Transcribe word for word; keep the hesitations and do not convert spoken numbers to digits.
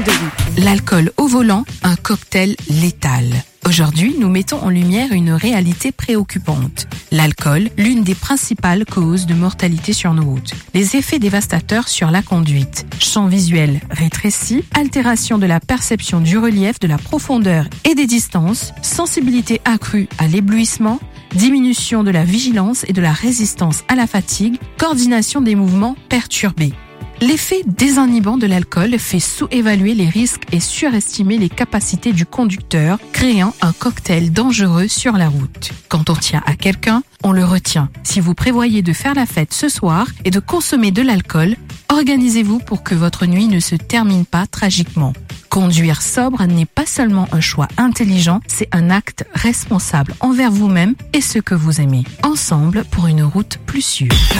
de route. L'alcool au volant, un cocktail létal. Aujourd'hui, nous mettons en lumière une réalité préoccupante. L'alcool, l'une des principales causes de mortalité sur nos routes. Les effets dévastateurs sur la conduite. Champ visuel rétréci, altération de la perception du relief, de la profondeur et des distances, sensibilité accrue à l'éblouissement, diminution de la vigilance et de la résistance à la fatigue, coordination des mouvements perturbés. L'effet désinhibant de l'alcool fait sous-évaluer les risques et surestimer les capacités du conducteur, créant un cocktail dangereux sur la route. Quand on tient à quelqu'un, on le retient. Si vous prévoyez de faire la fête ce soir et de consommer de l'alcool, organisez-vous pour que votre nuit ne se termine pas tragiquement. Conduire sobre n'est pas seulement un choix intelligent, c'est un acte responsable envers vous-même et ceux que vous aimez. Ensemble pour une route plus sûre.